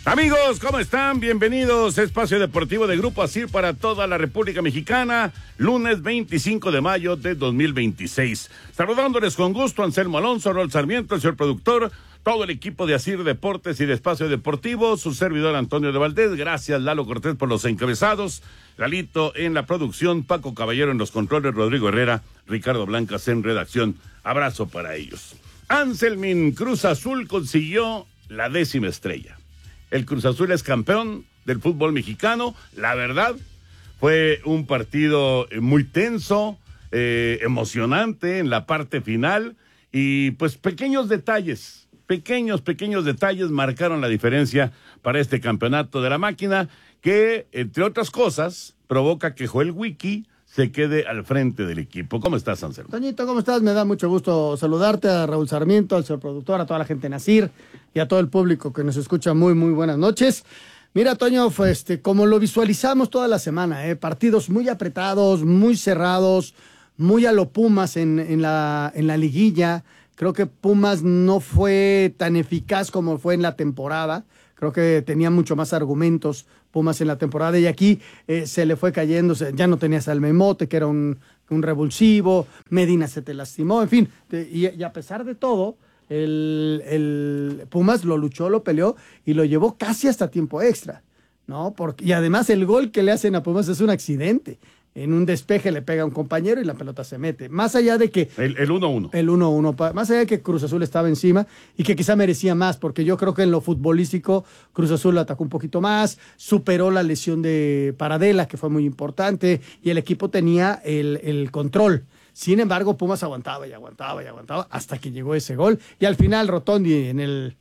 Amigos, ¿cómo están? Bienvenidos a Espacio Deportivo de Grupo ASIR para toda la República Mexicana, lunes 25 de mayo de 2026. Saludándoles con gusto, Anselmo Alonso, Raúl Sarmiento, el señor productor, todo el equipo de ASIR Deportes y de Espacio Deportivo, su servidor Antonio de Valdés. Gracias, Lalo Cortés, por los encabezados. Lalito en la producción, Paco Caballero en los controles, Rodrigo Herrera, Ricardo Blancas en redacción. Abrazo para ellos. Anselmin, Cruz Azul consiguió la 10ª estrella. El Cruz Azul es campeón del fútbol mexicano. La verdad, fue un partido muy tenso, emocionante en la parte final. Y pues pequeños detalles marcaron la diferencia para este campeonato de la máquina, que, entre otras cosas, provoca que Joel Wiki se quede al frente del equipo. ¿Cómo estás, Anselmo? Toñito, ¿cómo estás? Me da mucho gusto saludarte, a Raúl Sarmiento, al señor productor, a toda la gente en ASIR y a todo el público que nos escucha. Muy buenas noches. Mira, Toño, como lo visualizamos toda la semana, partidos muy apretados, muy cerrados, muy a lo Pumas en la liguilla. Creo que Pumas no fue tan eficaz como fue en la temporada. Creo que tenía mucho más argumentos Pumas en la temporada, y aquí se le fue cayendo. Ya no tenías al Memote, que era un revulsivo. Medina se te lastimó, en fin. Y a pesar de todo, el Pumas lo luchó, lo peleó y lo llevó casi hasta tiempo extra, ¿no? Y además el gol que le hacen a Pumas es un accidente. En un despeje le pega a un compañero y la pelota se mete. Más allá de que... El 1-1. El 1-1. Más allá de que Cruz Azul estaba encima y que quizá merecía más, porque yo creo que en lo futbolístico Cruz Azul lo atacó un poquito más, superó la lesión de Paradela, que fue muy importante, y el equipo tenía el control. Sin embargo, Pumas aguantaba hasta que llegó ese gol. Y al final Rotondi en el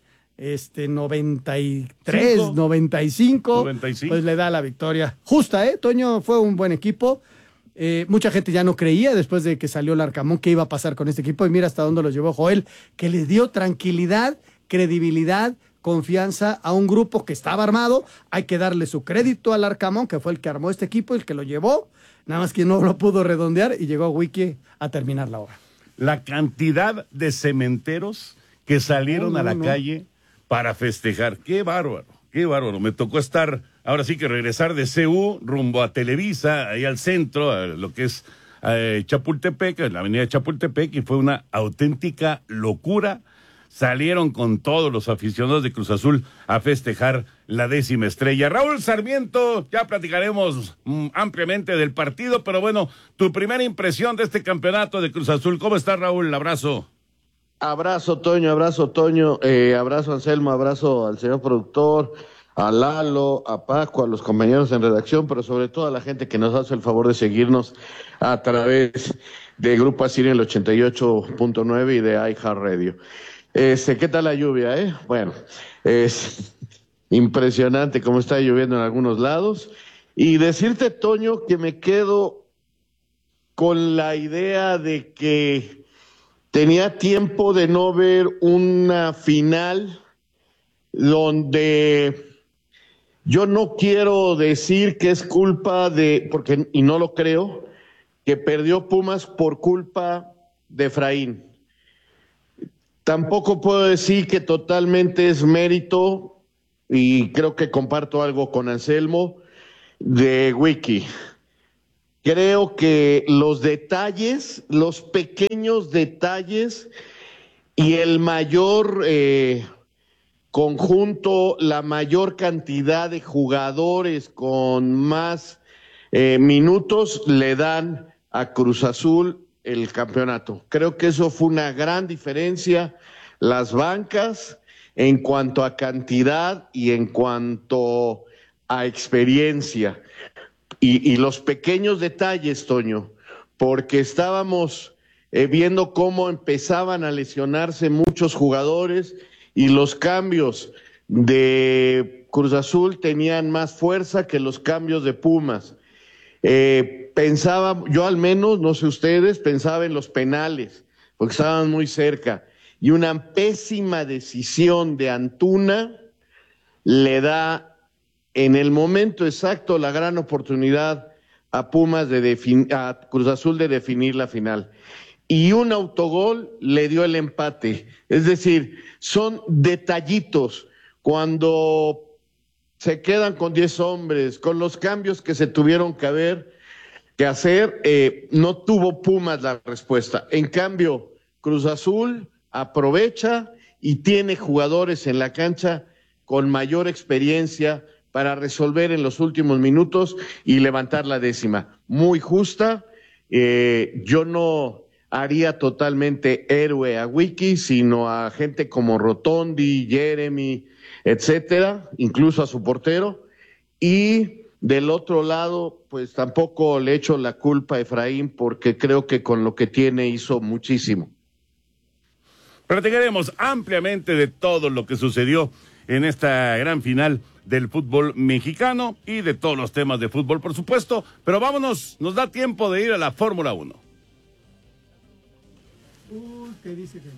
95, pues le da la victoria justa, Toño. Fue un buen equipo. Mucha gente ya no creía después de que salió Larcamón qué iba a pasar con este equipo, y mira hasta dónde lo llevó Joel, que le dio tranquilidad, credibilidad, confianza a un grupo que estaba armado. Hay que darle su crédito al Larcamón, que fue el que armó este equipo, el que lo llevó, nada más que no lo pudo redondear, y llegó Wiki a terminar la obra. La cantidad de cementeros que salieron a la calle para festejar. Qué bárbaro. Me tocó ahora sí que regresar de CU rumbo a Televisa, ahí al centro, a lo que es Chapultepec, en la avenida Chapultepec, y fue una auténtica locura. Salieron con todos los aficionados de Cruz Azul a festejar la 10ª estrella. Raúl Sarmiento, ya platicaremos ampliamente del partido, pero bueno, tu primera impresión de este campeonato de Cruz Azul. ¿Cómo estás, Raúl? Abrazo. Abrazo, Toño, abrazo, Anselmo, abrazo al señor productor, a Lalo, a Paco, a los compañeros en redacción, pero sobre todo a la gente que nos hace el favor de seguirnos a través de Grupo ASIR en el 88.9 y de iHeartRadio. ¿Qué tal la lluvia, Bueno, es impresionante cómo está lloviendo en algunos lados. Y decirte, Toño, que me quedo con la idea de que tenía tiempo de no ver una final donde yo no quiero decir que es culpa y no lo creo, que perdió Pumas por culpa de Efraín. Tampoco puedo decir que totalmente es mérito, y creo que comparto algo con Anselmo, de Wiki. Creo que los detalles, los pequeños detalles y el mayor conjunto, la mayor cantidad de jugadores con más minutos le dan a Cruz Azul el campeonato. Creo que eso fue una gran diferencia. Las bancas, en cuanto a cantidad y en cuanto a experiencia. Y los pequeños detalles, Toño, porque estábamos viendo cómo empezaban a lesionarse muchos jugadores, y los cambios de Cruz Azul tenían más fuerza que los cambios de Pumas. Pensaba, yo al menos, no sé ustedes, pensaba en los penales, porque estaban muy cerca, y una pésima decisión de Antuna le da en el momento exacto la gran oportunidad a Pumas a Cruz Azul de definir la final. Y un autogol le dio el empate. Es decir, son detallitos. Cuando se quedan con 10 hombres, con los cambios que se tuvieron que hacer, no tuvo Pumas la respuesta. En cambio, Cruz Azul aprovecha y tiene jugadores en la cancha con mayor experiencia para resolver en los últimos minutos y levantar la décima. Muy justa. Yo no haría totalmente héroe a Wiki, sino a gente como Rotondi, Jeremy, etcétera, incluso a su portero. Y del otro lado, pues tampoco le echo la culpa a Efraín, porque creo que con lo que tiene hizo muchísimo. Platicaremos ampliamente de todo lo que sucedió en esta gran final del fútbol mexicano y de todos los temas de fútbol, por supuesto, pero vámonos, nos da tiempo de ir a la Fórmula 1. ¿Qué dice que?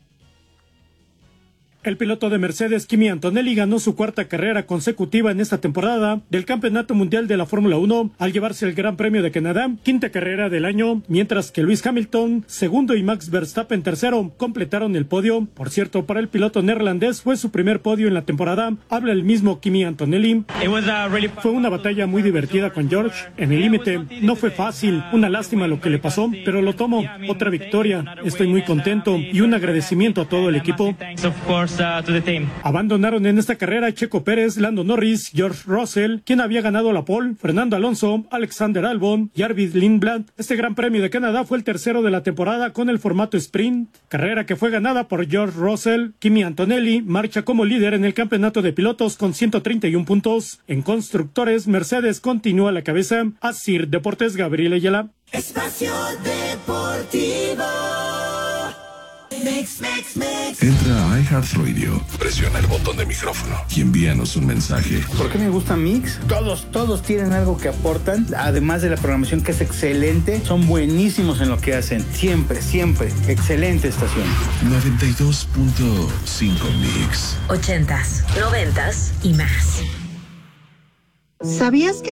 El piloto de Mercedes, Kimi Antonelli, ganó su cuarta carrera consecutiva en esta temporada del Campeonato Mundial de la Fórmula 1 al llevarse el Gran Premio de Canadá, quinta carrera del año, mientras que Lewis Hamilton, segundo, y Max Verstappen, tercero, completaron el podio. Por cierto, para el piloto neerlandés fue su primer podio en la temporada. Habla el mismo Kimi Antonelli. Fue una batalla muy divertida con George. En el límite no fue fácil, una lástima lo que le pasó, pero lo tomo. Otra victoria. Estoy muy contento y un agradecimiento a todo el equipo. Abandonaron en esta carrera Checo Pérez, Lando Norris, George Russell, quien había ganado la pole, Fernando Alonso, Alexander Albon y Arvid Lindblad. Este Gran Premio de Canadá fue el tercero de la temporada con el formato sprint, carrera que fue ganada por George Russell. Kimi Antonelli marcha como líder en el campeonato de pilotos con 131 puntos. En constructores, Mercedes continúa a la cabeza. Asir Deportes, Gabriel Ayala. Espacio Deportivo. Entra a iHeartRadio, presiona el botón de micrófono y envíanos un mensaje. ¿Por qué me gusta Mix? Todos tienen algo que aportan, además de la programación que es excelente, son buenísimos en lo que hacen, siempre, excelente estación. 92.5 Mix. 80s, 90s y más. ¿Sabías que